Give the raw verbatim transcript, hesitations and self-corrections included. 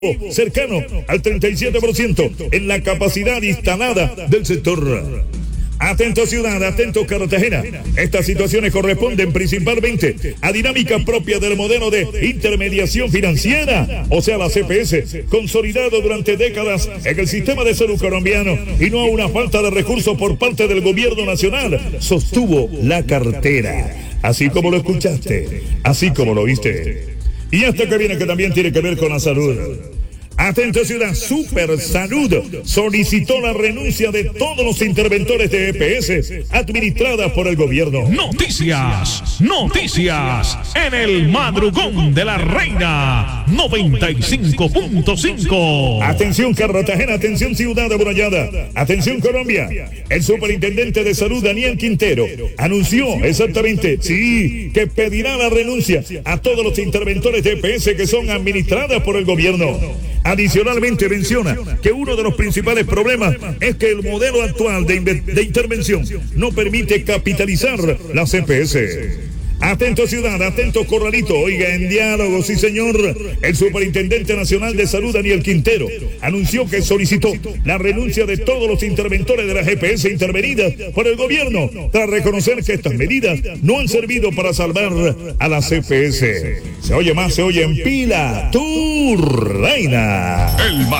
cercano al treinta y siete por ciento en la capacidad instalada del sector. Atento ciudad, atento Cartagena. Estas situaciones corresponden principalmente a dinámica propia del modelo de intermediación financiera, o sea la C P S, consolidado durante décadas en el sistema de salud colombiano y no a una falta de recursos por parte del gobierno nacional, sostuvo la cartera. Así como lo escuchaste, así como lo viste. Y esto que viene que también tiene que ver con la salud. Atento ciudad, Super Salud solicitó la renuncia de todos los interventores de E P S administradas por el gobierno. Noticias, noticias en el madrugón de la reina noventa y cinco punto cinco. Atención Cartagena, atención ciudad amurallada, atención Colombia. El superintendente de salud Daniel Quintero anunció exactamente, sí, que pedirá la renuncia a todos los interventores de E P S que son administradas por el gobierno. Adicionalmente menciona que uno de los principales problemas es que el modelo actual de, de intervención no permite capitalizar la C P S. Atento ciudad, atento Corralito, oiga, en diálogo, sí señor, el Superintendente Nacional de Salud Daniel Quintero anunció que solicitó la renuncia de todos los interventores de la G P S intervenidas por el gobierno, tras reconocer que estas medidas no han servido para salvar a la C P S. Se oye más, se oye en pila, tu reina. El